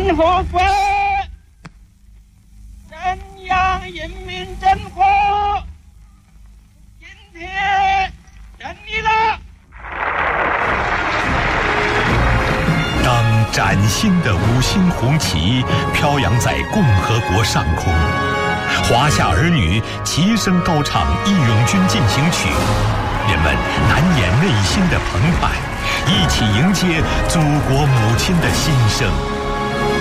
和国，宣扬人民真火，今天胜利了。 当崭新的五星红旗飘扬在共和国上空，华夏儿女齐声高唱《义勇军进行曲》，人们难掩内心的澎湃，一起迎接祖国母亲的心声。